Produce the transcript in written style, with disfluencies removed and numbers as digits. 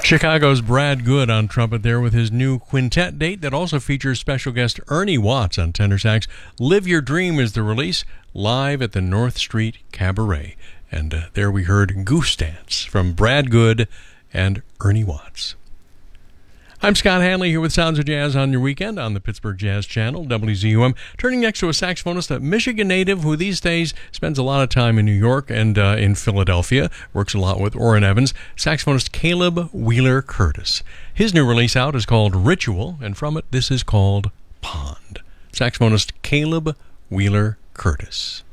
Chicago's Brad Good on trumpet there with his new quintet date that also features special guest Ernie Watts on tenor sax. Live Your Dream is the release, live at the North Street Cabaret. And there we heard Goose Dance from Brad Good and Ernie Watts. I'm Scott Hanley here with Sounds of Jazz on your weekend on the Pittsburgh Jazz Channel, WZUM. Turning next to a saxophonist, a Michigan native who these days spends a lot of time in New York and in Philadelphia, works a lot with Orrin Evans, saxophonist Caleb Wheeler Curtis. His new release out is called Ritual, and from it, this is called Pond. Saxophonist Caleb Wheeler Curtis.